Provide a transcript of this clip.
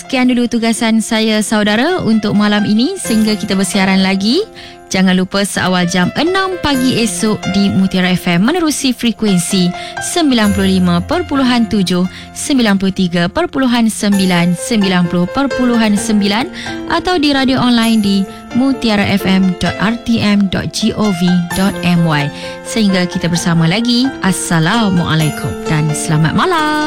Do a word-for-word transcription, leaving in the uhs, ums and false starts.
sekian dulu tugasan saya saudara untuk malam ini. Sehingga kita bersiaran lagi, jangan lupa seawal jam enam pagi esok di Mutiara F M menerusi frekuensi sembilan puluh lima perpuluhan tujuh, sembilan puluh tiga perpuluhan sembilan, sembilan puluh perpuluhan sembilan atau di radio online di mutiara f m dot r t m dot gov dot m y. Sehingga kita bersama lagi, Assalamualaikum dan selamat malam.